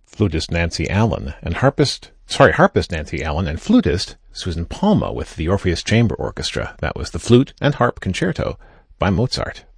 flutist Nancy Allen and harpist Nancy Allen and flutist Susan Palma with the Orpheus Chamber Orchestra. That was the Flute and Harp Concerto by Mozart.